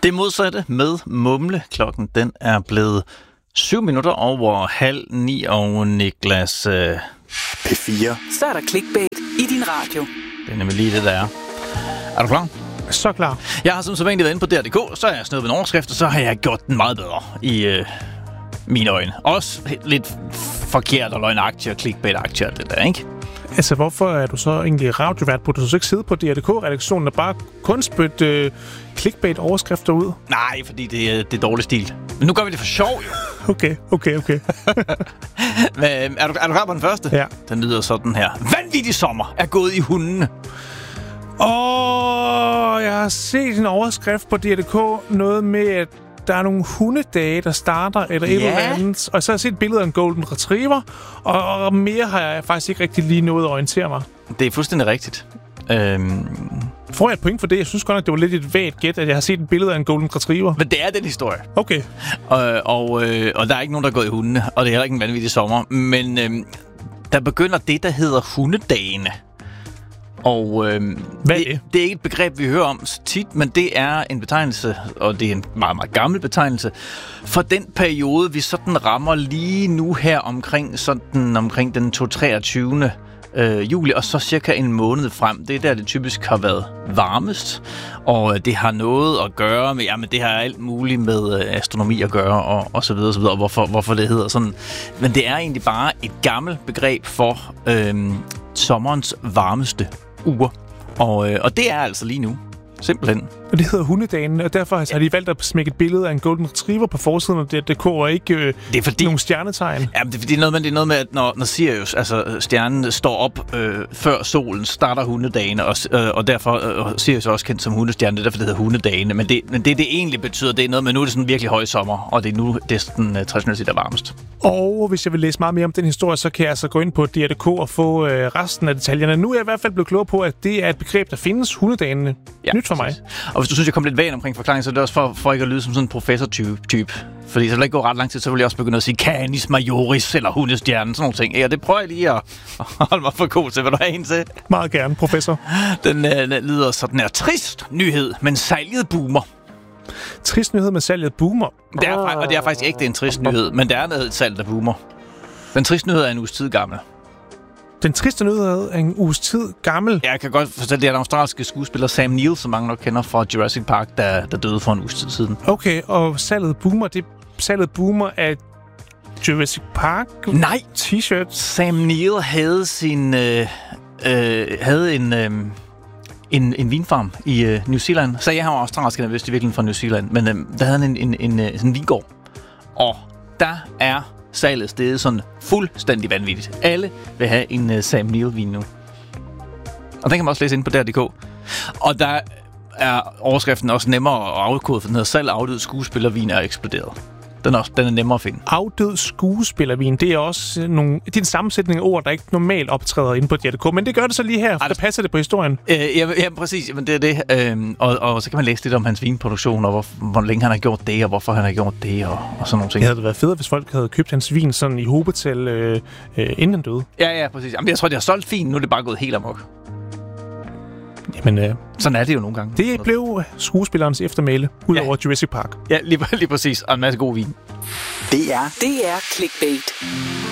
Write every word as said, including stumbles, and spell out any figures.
Det modsatte med Mumle. Klokken den er blevet syv minutter over halv ni, og Niklas... Øh... P fire. Så er der clickbait i din radio. Det er nemlig lige det, der er. Er du klar? Så klar. Jeg har som sædvanligt været inde på D R punktum d k, så har jeg snøvet en overskrift, og så har jeg gjort den meget bedre i øh, mine øjne. Også lidt forkert og løgnagtigt og clickbait-agtigt det der, ikke? Altså, hvorfor er du så egentlig radiovært? Burde du så ikke sidde på D R punktum d k-redaktionen og bare kun spytte øh, clickbait-overskrifter ud? Nej, fordi det, er, det er dårlig stil. Men nu gør vi det for sjov, jo. Okay, okay, okay. Men, er, du, er du klar på den første? Ja. Den lyder sådan her. Vanvittig sommer er gået i hundene. Åh, oh, jeg har set en overskrift på D R punktum d k. Noget med, at der er nogle hundedage, der starter, eller et Ja. eller andet. Og så har jeg set et billede af en golden retriever, og mere har jeg faktisk ikke rigtig lige nået at orientere mig. Det er fuldstændig rigtigt. Øhm, Får jeg et point for det? Jeg synes godt nok, det var lidt et vagt gæt, at jeg har set et billede af en golden retriever. men det er den historie. Okay. Og, og, øh, og der er ikke nogen, der er gået i hundene, og det er heller ikke en vanvittig sommer. Men øh, der begynder det, der hedder hundedagene. Og øh, Hvad er det, det? det er ikke et begreb, vi hører om så tit, men det er en betegnelse, og det er en meget, meget gammel betegnelse, for den periode, vi sådan rammer lige nu her omkring, sådan, omkring den treogtyvende Øh, juli, og så cirka en måned frem. Det er der, det typisk har været varmest, og det har noget at gøre med, jamen det har alt muligt med øh, astronomi at gøre, og, og så videre, og så videre, og hvorfor, hvorfor det hedder sådan. Men det er egentlig bare et gammelt begreb for øh, sommerens varmeste uger, og, øh, og det er altså lige nu. Simpelthen. Og det hedder hundedagen, og derfor har de valgt at smække et billede af en golden retriever på forsiden af D R punktum d k, og ikke øh, Det er fordi, nogle stjernetegn. ja, det, det, er noget med, det er noget med, at når, når Sirius, altså stjernen, står op øh, før solen, starter hundedagene, og, øh, og derfor øh, Sirius er også kendt som hundestjerne, det er derfor, det hedder hundedagene. Men det, men det, det egentlig betyder, det er noget med, nu er det sådan virkelig høj sommer, og det er nu, det er sådan uh, traditionelt set er varmest. Og hvis jeg vil læse meget mere om den historie, så kan jeg altså gå ind på D R punktum d k og få øh, resten af detaljerne. Nu er jeg i hvert fald blevet klog på, at det er et begreb, der findes, hundedagene. Ja, Nyt for mig. Og hvis du synes, jeg kom lidt vag omkring forklaringen, så er det også for, for ikke at lyde som sådan en professor-type. Type. Fordi så vil det ikke gå ret lang tid, så vil jeg også begynde at sige Canis Majoris eller hundestjernen, sådan nogle ting. Ja, det prøver jeg lige at, at holde mig for god til, hvad du har en til. Meget gerne, professor. Den, øh, den lyder sådan her. Trist nyhed, men salget boomer. Trist nyhed med salget boomer. Det er, og det er faktisk ikke det er en trist nyhed, men der er noget salg, der boomer. Den triste nyhed er en uges tid gammel. Den triste nyhed er en uges tid gammel. Jeg kan godt fortælle, det er den australske skuespiller Sam Neill, som mange nok kender fra Jurassic Park, der, der døde for en uges tid siden. Okay, og salget boomer, det salget boomer af Jurassic Park Nej! T-shirts. Sam Neill havde sin øh, øh, havde en øh, en en vinfarm i øh, New Zealand. Så jeg har australsk, jeg vidste virkelig fra New Zealand, men øh, der havde han en en en, en, en vingård. Og der er salget steget sådan fuldstændig vanvittigt. Alle vil have en uh, Sam Neill-vin nu. Og den kan man også læse inde på D R punktum d k. Og der er overskriften også nemmere at afkode, for den hedder salg afdød skuespillervin er eksploderet. Den er, også, den er nemmere at finde. Afdød skuespillervin, det er også nogle, det er en sammensætning af ord, der ikke normalt optræder inde på D R punktum d k. Men det gør det så lige her, for Ej, der passer det på historien. Øh, ja, ja, præcis. Men det er det. Øhm, og, og så kan man læse lidt om hans vinproduktion, og hvor, hvor længe han har gjort det, og hvorfor han har gjort det, og, og sådan nogle ting. Det havde været fedt, hvis folk havde købt hans vin sådan i hobetal, øh, øh, inden han døde. Ja, ja, præcis. Jamen, jeg tror, de har solgt fint. Nu er det bare gået helt amok. Jamen, øh, Sådan er det jo nogle gange. det blev skuespillerens eftermæle, ud Ja. over Jurassic Park. Ja, lige, lige præcis. Og en masse god vin. Det er Det er clickbait.